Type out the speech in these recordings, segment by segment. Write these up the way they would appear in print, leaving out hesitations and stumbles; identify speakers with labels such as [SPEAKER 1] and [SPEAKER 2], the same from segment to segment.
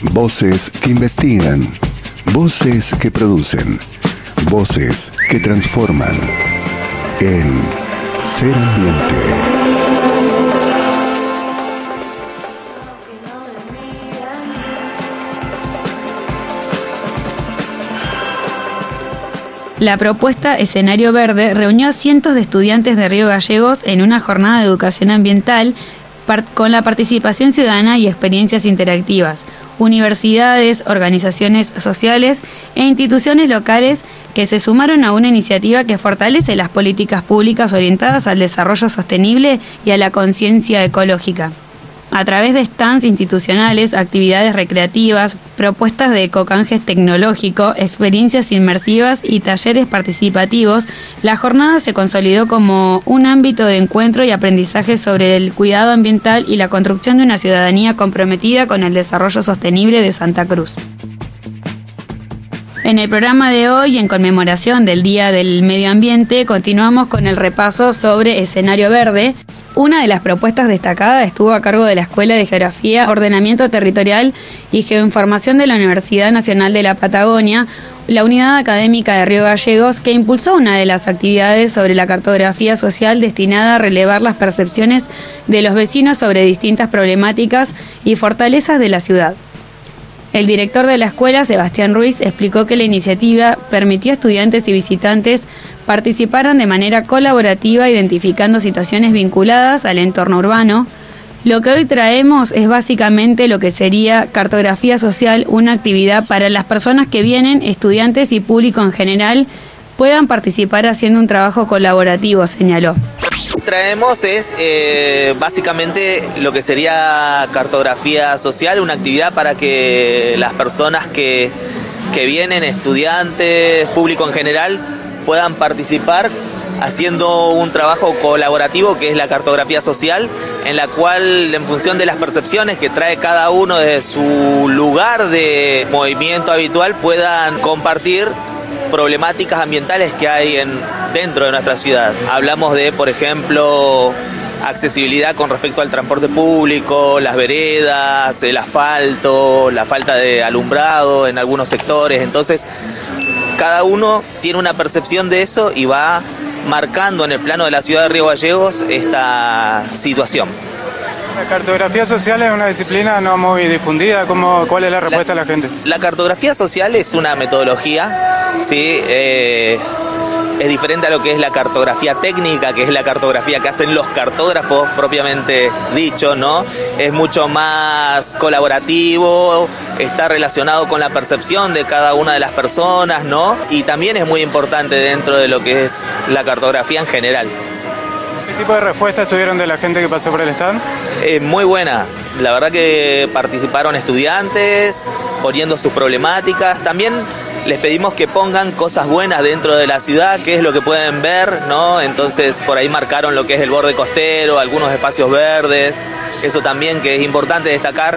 [SPEAKER 1] Voces que investigan, voces que producen, voces que transforman. En Ser Ambiente.
[SPEAKER 2] La propuesta Escenario Verde reunió a cientos de estudiantes de Río Gallegos en una jornada de educación ambiental con la participación ciudadana y experiencias interactivas, universidades, organizaciones sociales e instituciones locales que se sumaron a una iniciativa que fortalece las políticas públicas orientadas al desarrollo sostenible y a la conciencia ecológica. A través de stands institucionales, actividades recreativas, propuestas de ecocanjes tecnológico, experiencias inmersivas y talleres participativos, la jornada se consolidó como un ámbito de encuentro y aprendizaje sobre el cuidado ambiental y la construcción de una ciudadanía comprometida con el desarrollo sostenible de Santa Cruz. En el programa de hoy, en conmemoración del Día del Medio Ambiente, continuamos con el repaso sobre Escenario Verde. Una de las propuestas destacadas estuvo a cargo de la Escuela de Geografía, Ordenamiento Territorial y Geoinformación de la Universidad Nacional de la Patagonia, la Unidad Académica de Río Gallegos, que impulsó una de las actividades sobre la cartografía social destinada a relevar las percepciones de los vecinos sobre distintas problemáticas y fortalezas de la ciudad. El director de la escuela, Sebastián Ruiz, explicó que la iniciativa permitió a estudiantes y visitantes participaran de manera colaborativa identificando situaciones vinculadas al entorno urbano. Lo que hoy traemos es básicamente lo que sería cartografía social, una actividad para las personas que vienen, estudiantes y público en general, puedan participar haciendo un trabajo colaborativo, señaló.
[SPEAKER 3] Traemos es básicamente lo que sería cartografía social, una actividad para que las personas que vienen, estudiantes, público en general, puedan participar haciendo un trabajo colaborativo que es la cartografía social, en la cual en función de las percepciones que trae cada uno desde su lugar de movimiento habitual puedan compartir problemáticas ambientales que hay dentro de nuestra ciudad. Hablamos de, por ejemplo, accesibilidad con respecto al transporte público, las veredas, el asfalto, la falta de alumbrado en algunos sectores. Entonces, cada uno tiene una percepción de eso y va marcando en el plano de la ciudad de Río Gallegos esta situación.
[SPEAKER 4] La cartografía social es una disciplina no muy difundida. ¿Cuál es la respuesta de la gente?
[SPEAKER 3] La cartografía social es una metodología, ¿sí? Es diferente a lo que es la cartografía técnica, que es la cartografía que hacen los cartógrafos propiamente dicho, ¿no? Es mucho más colaborativo, está relacionado con la percepción de cada una de las personas, ¿no? Y también es muy importante dentro de lo que es la cartografía en general.
[SPEAKER 4] ¿Qué tipo de respuestas tuvieron de la gente que pasó por el stand?
[SPEAKER 3] Muy buena. La verdad que participaron estudiantes poniendo sus problemáticas. También les pedimos que pongan cosas buenas dentro de la ciudad, qué es lo que pueden ver, ¿no? Entonces por ahí marcaron lo que es el borde costero, algunos espacios verdes, eso también que es importante destacar,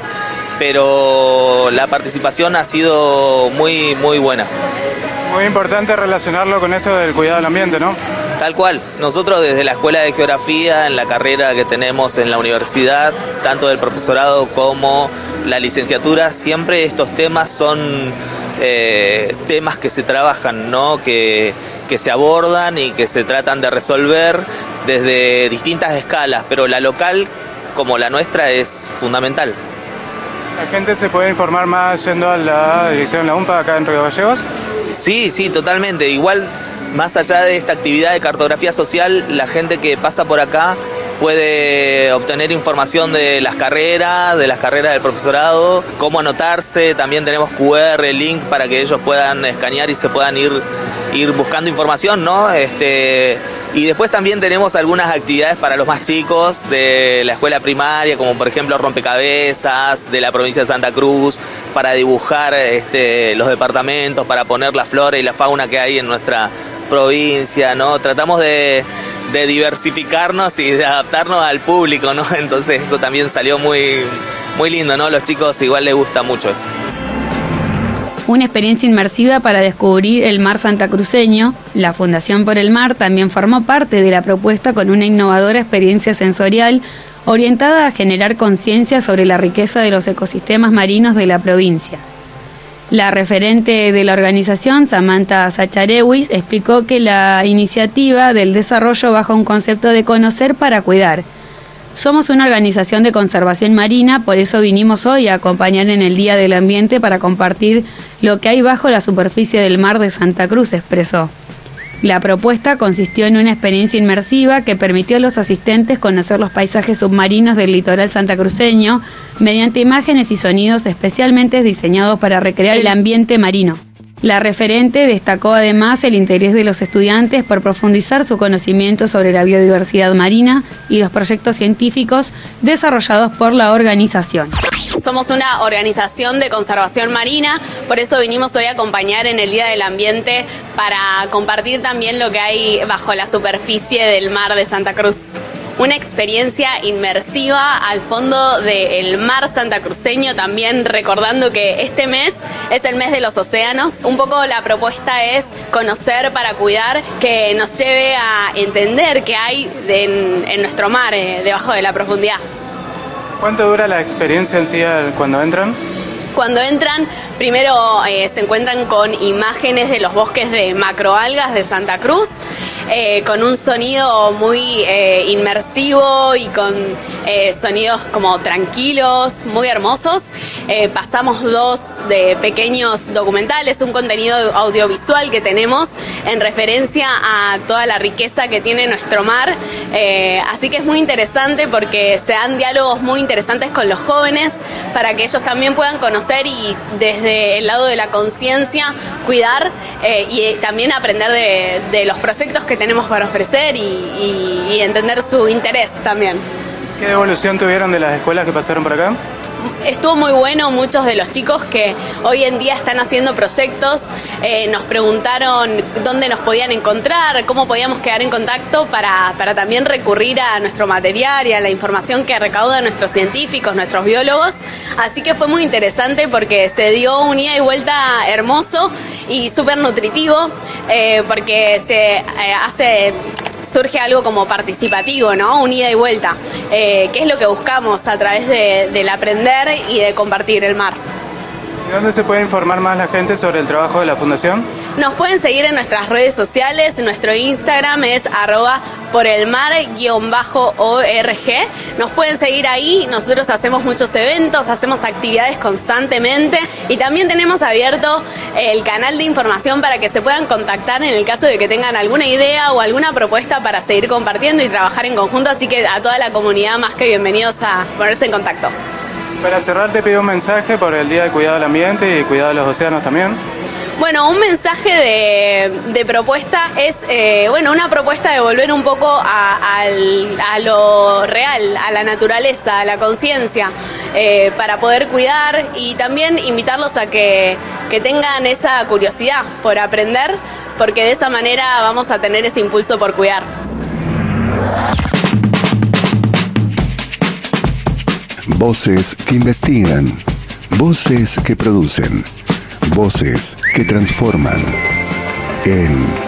[SPEAKER 3] pero la participación ha sido muy, muy buena.
[SPEAKER 4] Muy importante relacionarlo con esto del cuidado del ambiente, ¿no?
[SPEAKER 3] Tal cual. Nosotros desde la Escuela de Geografía, en la carrera que tenemos en la universidad, tanto del profesorado como la licenciatura, siempre estos temas son temas que se trabajan, ¿no? Que se abordan y que se tratan de resolver desde distintas escalas, pero la local, como la nuestra, es fundamental.
[SPEAKER 4] ¿La gente se puede informar más yendo a la dirección La UMPA acá en Río Gallegos?
[SPEAKER 3] Sí, totalmente. Igual, más allá de esta actividad de cartografía social, la gente que pasa por acá puede obtener información de las carreras del profesorado, cómo anotarse. También tenemos QR, link para que ellos puedan escanear y se puedan ir buscando información, ¿no? Y después también tenemos algunas actividades para los más chicos de la escuela primaria, como por ejemplo rompecabezas de la provincia de Santa Cruz, para dibujar los departamentos, para poner la flora y la fauna que hay en nuestra provincia, ¿no? Tratamos de diversificarnos y de adaptarnos al público, ¿no? Entonces eso también salió muy, muy lindo, ¿no? Los chicos igual les gusta mucho eso.
[SPEAKER 2] Una experiencia inmersiva para descubrir el mar santacruceño. La Fundación por el Mar también formó parte de la propuesta con una innovadora experiencia sensorial, orientada a generar conciencia sobre la riqueza de los ecosistemas marinos de la provincia. La referente de la organización, Samantha Sacharewicz, explicó que la iniciativa del desarrollo bajo un concepto de conocer para cuidar. Somos una organización de conservación marina, por eso vinimos hoy a acompañar en el Día del Ambiente para compartir lo que hay bajo la superficie del mar de Santa Cruz, expresó. La propuesta consistió en una experiencia inmersiva que permitió a los asistentes conocer los paisajes submarinos del litoral santacruceño mediante imágenes y sonidos especialmente diseñados para recrear el ambiente marino. La referente destacó además el interés de los estudiantes por profundizar su conocimiento sobre la biodiversidad marina y los proyectos científicos desarrollados por la organización.
[SPEAKER 5] Somos una organización de conservación marina, por eso vinimos hoy a acompañar en el Día del Ambiente para compartir también lo que hay bajo la superficie del mar de Santa Cruz. Una experiencia inmersiva al fondo del mar santacruceño, también recordando que este mes es el mes de los océanos. Un poco la propuesta es conocer para cuidar, que nos lleve a entender qué hay en nuestro mar, debajo de la profundidad.
[SPEAKER 4] ¿Cuánto dura la experiencia en sí cuando entran?
[SPEAKER 5] Cuando entran, primero se encuentran con imágenes de los bosques de macroalgas de Santa Cruz, con un sonido muy inmersivo y con sonidos como tranquilos, muy hermosos. Pasamos 2 de pequeños documentales, un contenido audiovisual que tenemos en referencia a toda la riqueza que tiene nuestro mar. Así que es muy interesante porque se dan diálogos muy interesantes con los jóvenes para que ellos también puedan conocer y desde el lado de la conciencia cuidar y también aprender de los proyectos que tenemos para ofrecer y entender su interés también.
[SPEAKER 4] ¿Qué evolución tuvieron de las escuelas que pasaron por acá?
[SPEAKER 5] Estuvo muy bueno, muchos de los chicos que hoy en día están haciendo proyectos nos preguntaron dónde nos podían encontrar, cómo podíamos quedar en contacto para también recurrir a nuestro material y a la información que recaudan nuestros científicos, nuestros biólogos. Así que fue muy interesante porque se dio un ida y vuelta hermoso y súper nutritivo porque surge algo como participativo, ¿no? Un ida y vuelta, que es lo que buscamos a través del aprender y de compartir el mar.
[SPEAKER 4] ¿Y dónde se puede informar más la gente sobre el trabajo de la Fundación?
[SPEAKER 5] Nos pueden seguir en nuestras redes sociales, nuestro Instagram es @porelmar_org. Nos pueden seguir ahí, nosotros hacemos muchos eventos, hacemos actividades constantemente y también tenemos abierto el canal de información para que se puedan contactar en el caso de que tengan alguna idea o alguna propuesta para seguir compartiendo y trabajar en conjunto, así que a toda la comunidad más que bienvenidos a ponerse en contacto.
[SPEAKER 4] Para cerrar te pido un mensaje por el Día de Cuidado del Ambiente y Cuidado de los Océanos también.
[SPEAKER 5] Bueno, un mensaje de propuesta es, una propuesta de volver un poco a lo real, a la naturaleza, a la conciencia, para poder cuidar y también invitarlos a que tengan esa curiosidad por aprender, porque de esa manera vamos a tener ese impulso por cuidar.
[SPEAKER 1] Voces que investigan, voces que producen, voces que transforman. En